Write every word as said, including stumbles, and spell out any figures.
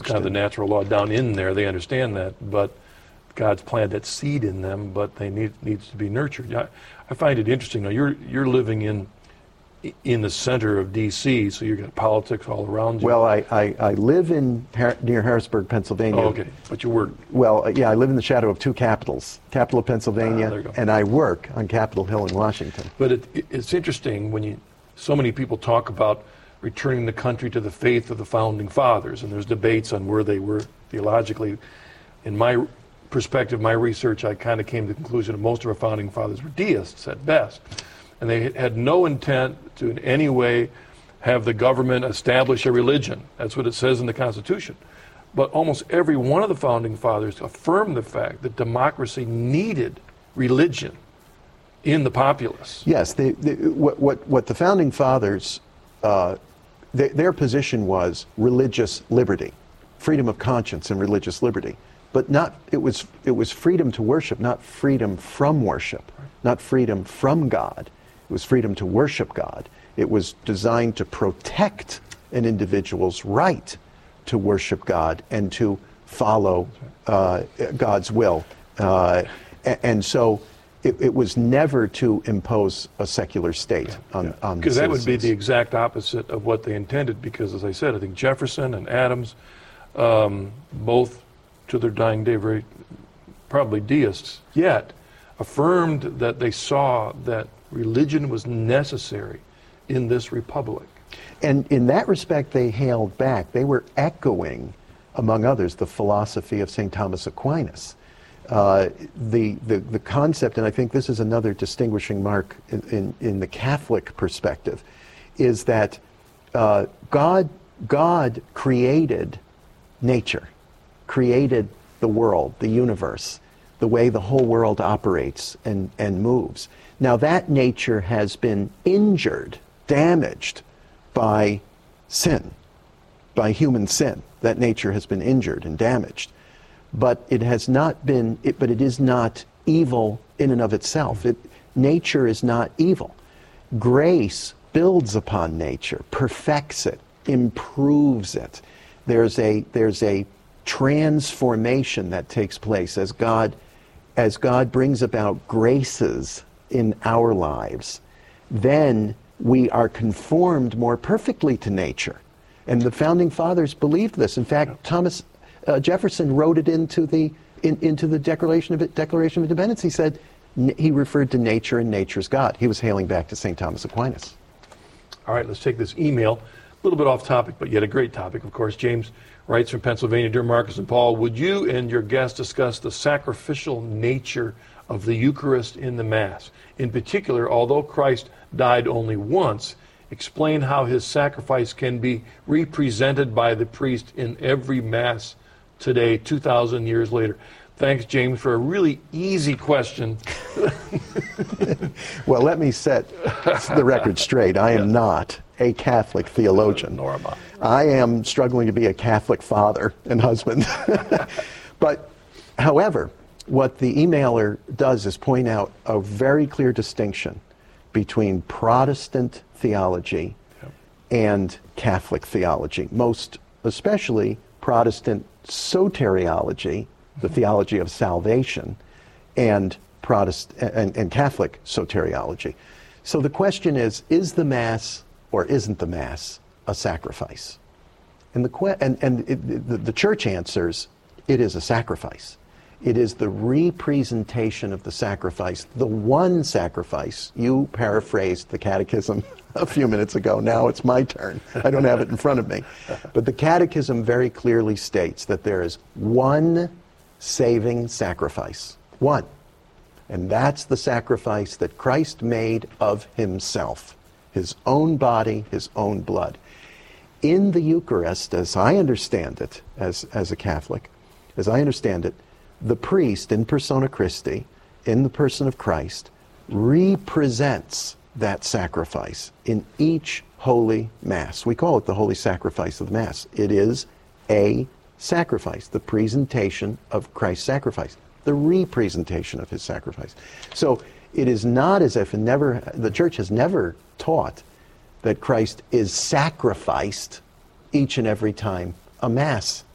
kind of the natural law down in there. They understand that, but God's planted that seed in them, but they need needs to be nurtured. I, I find it interesting. Now you're you're living in in the center of D C, so you've got politics all around you. Well, I, I, I live in Har- near Harrisburg, Pennsylvania. Oh, okay, but you work. Well, uh, yeah, I live in the shadow of two capitals, capital of Pennsylvania, Ah, there you go. and I work on Capitol Hill in Washington. But it, it, it's interesting when you, so many people talk about returning the country to the faith of the founding fathers, and there's debates on where they were theologically. In my perspective, my research, I kind of came to the conclusion that most of our founding fathers were deists at best. And they had no intent to in any way have the government establish a religion. That's what it says in the Constitution. But almost every one of the founding fathers affirmed the fact that democracy needed religion in the populace. Yes, they, they, what, what, what the founding fathers, uh, they, their position was religious liberty, freedom of conscience and religious liberty. But not, it was, it was freedom to worship, not freedom from worship, not freedom from God. It was freedom to worship God. It was designed to protect an individual's right to worship God and to follow uh, God's will. Uh, and so it, it was never to impose a secular state on, yeah. on Because that would be citizens. the exact opposite of what they intended, because as I said, I think Jefferson and Adams, um, both to their dying day, very probably deists, yet affirmed that they saw that religion was necessary in this republic. And in that respect, they hailed back. They were echoing, among others, the philosophy of Saint Thomas Aquinas. Uh, the, the, the concept, and I think this is another distinguishing mark in, in, in the Catholic perspective, is that uh, God, God created nature, created the world, the universe, the way the whole world operates and, and moves. Now that nature has been injured, damaged by sin, by human sin. That nature has been injured and damaged. But it has not been, it, but it is not evil in and of itself. It, nature is not evil. Grace builds upon nature, perfects it, improves it. There's a, there's a transformation that takes place as God, as God brings about graces in our lives. Then we are conformed more perfectly to nature. And the founding fathers believed this. In fact, Thomas uh, Jefferson wrote it into the in, into the Declaration of Declaration of Independence. He said he referred to nature and nature's God. He was hailing back to Saint Thomas Aquinas. All right, let's take this email. A little bit off topic, but yet a great topic. Of course, James writes from Pennsylvania. Dear Marcus and Paul, would you and your guest discuss the sacrificial nature of the Eucharist in the Mass? In particular, although Christ died only once, explain how his sacrifice can be represented by the priest in every Mass today, two thousand years later. Thanks, James, for a really easy question. Well, let me set the record straight. I am yeah. not a Catholic theologian. Nor am I. I am struggling to be a Catholic father and husband. But, however, what the emailer does is point out a very clear distinction between Protestant theology yep. and Catholic theology, most especially Protestant soteriology, the theology of salvation, and Protestant and, and Catholic soteriology. So the question is, is the Mass or isn't the Mass a sacrifice? And the que- and, and it, the, the Church answers, it is a sacrifice. It is the representation of the sacrifice, the one sacrifice. You paraphrased the Catechism a few minutes ago. Now it's my turn. I don't have it in front of me. But the Catechism very clearly states that there is one saving sacrifice. One. And that's the sacrifice that Christ made of himself. His own body, his own blood. In the Eucharist, as I understand it, as, as a Catholic, as I understand it, the priest in persona Christi, in the person of Christ, represents that sacrifice in each Holy Mass. We call it the Holy Sacrifice of the Mass. It is a sacrifice, the presentation of Christ's sacrifice, the representation of his sacrifice. So it is not as if never, the Church has never taught that Christ is sacrificed each and every time a Mass